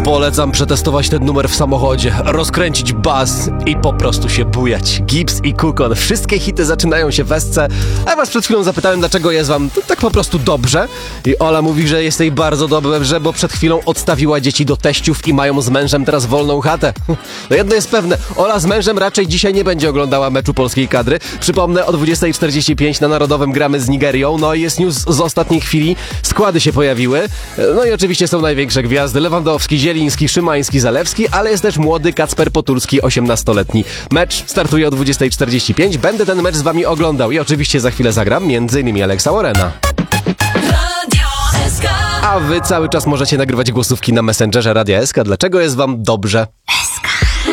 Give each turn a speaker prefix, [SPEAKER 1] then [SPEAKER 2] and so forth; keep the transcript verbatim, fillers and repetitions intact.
[SPEAKER 1] Polecam przetestować ten numer w samochodzie, rozkręcić bas i po prostu się bujać. Gibbs i Kukon, wszystkie hity zaczynają się w esce, a was przed chwilą zapytałem, dlaczego jest wam tak po prostu dobrze. I Ola mówi, że jest jej bardzo dobrze, bo przed chwilą odstawiła dzieci do teściów i mają z mężem teraz wolną chatę. No jedno jest pewne, Ola z mężem raczej dzisiaj nie będzie oglądała meczu polskiej kadry. Przypomnę, o dwudziestej czterdzieści pięć na Narodowym gramy z Nigerią. No i jest news z ostatniej chwili, składy się pojawiły. No i oczywiście są największe gwiazdy, Lewandowski, Zieliński, Szymański, Zalewski, ale jest też młody Kacper Potulski, osiemnastoletni. Mecz startuje o dwudziestej czterdzieści pięć. Będę ten mecz z wami oglądał i oczywiście za chwilę zagram między innymi Alexa Warrena. A wy cały czas możecie nagrywać głosówki na Messengerze Radia S K. Dlaczego jest wam dobrze?